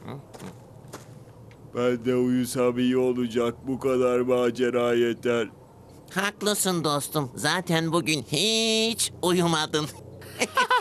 Ben de uyusam iyi olacak. Bu kadar macera yeter. Haklısın dostum. Zaten bugün hiç uyumadın.